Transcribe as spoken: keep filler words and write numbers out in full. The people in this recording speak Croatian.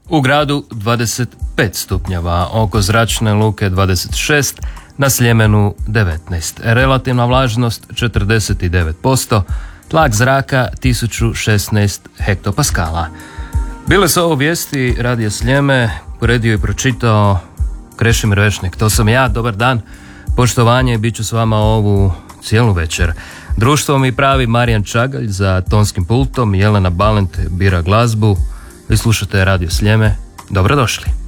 U gradu dvadeset pet stupnjeva, oko zračne luke dvadeset šest, na Sljemenu devetnaest. Relativna vlažnost četrdeset devet posto, tlak zraka tisuću šesnaest hektopaskala. Bile su ovo vijesti Radija Sljeme, uredio i pročitao Krešimir Vešnik. To sam ja, dobar dan, poštovanje, bit ću s vama ovu cijelu večer. Društvo mi pravi Marijan Čagalj, za tonskim pultom Jelena Balent bira glazbu. Vi slušate Radio Sljeme, dobrodošli.